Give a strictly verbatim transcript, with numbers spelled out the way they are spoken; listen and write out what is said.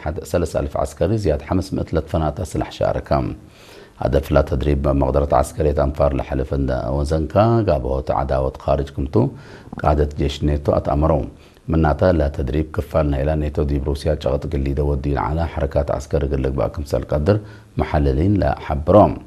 واحد ثلاثة ألف عسكري زيادة خمسمائة فنادق سلاح شاركة. هدف لا تدريب مقدرة عسكرية أنفار لحلف وزنكا قابوه عداوة خارج كمتو قادة جيش نيتو أتأمروا مناتا لا تدريب كفالنا إلى نيتو دي بروسيا شغطك اللي دو الدين على حركات عسكرية قلق باكم سالقدر محللين لا حبروم.